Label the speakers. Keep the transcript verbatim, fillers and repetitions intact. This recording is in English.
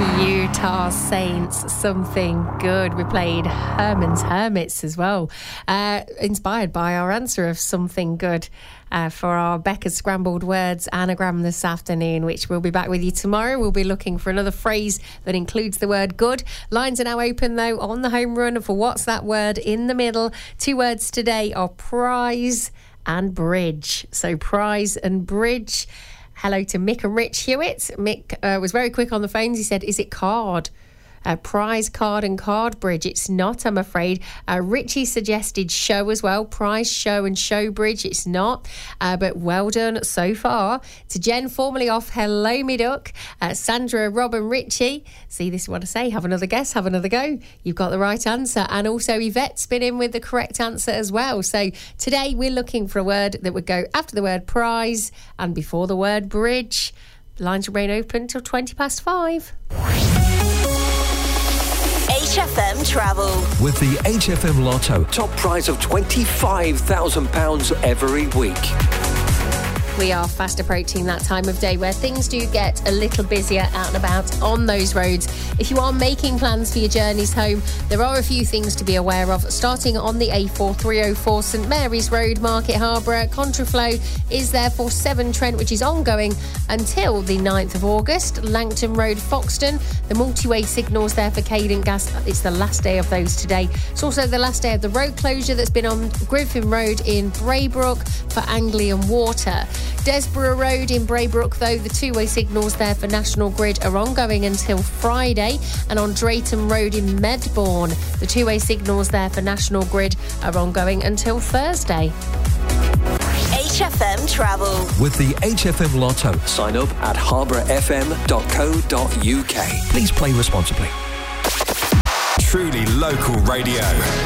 Speaker 1: Utah Saints, Something Good. We played Herman's Hermits as well, uh, inspired by our answer of Something Good uh, for our Becca's Scrambled Words anagram this afternoon, which we'll be back with you tomorrow. We'll be looking for another phrase that includes the word good. Lines are now open, though, on the home run for What's That Word in the middle. Two words today are prize and bridge. So prize and bridge. Hello to Mick and Rich Hewitt. Mick uh, was very quick on the phones. He said, is it card? Uh, prize, card and card bridge. It's not, I'm afraid. Uh, Richie suggested show as well. Prize, show and show bridge. It's not. Uh, but well done so far. To Jen, formerly off Hello Me Duck. Uh, Sandra, Rob and Richie. See, this is what I say. Have another guess. Have another go. You've got the right answer. And also Yvette's been in with the correct answer as well. So today we're looking for a word that would go after the word prize and before the word bridge. The lines remain open till twenty past five.
Speaker 2: H F M Travel.
Speaker 3: With the H F M Lotto, top prize of twenty-five thousand pounds every week.
Speaker 1: We are fast approaching that time of day where things do get a little busier out and about on those roads. If you are making plans for your journeys home, there are a few things to be aware of. Starting on the A four three oh four St Mary's Road, Market Harborough, contraflow is there for Severn Trent, which is ongoing until the ninth of August. Langton Road, Foxton, the multi-way signals there for Cadent Gas. It's the last day of those today. It's also the last day of the road closure that's been on Griffin Road in Braybrook for Anglian Water. Desborough Road in Braybrook, though, the two-way signals there for National Grid are ongoing until Friday. And on Drayton Road in Medbourne, the two-way signals there for National Grid are ongoing until Thursday.
Speaker 2: H F M Travel.
Speaker 3: With the H F M Lotto, sign up at harborough f m dot co dot u k. Please play responsibly.
Speaker 4: Truly local radio.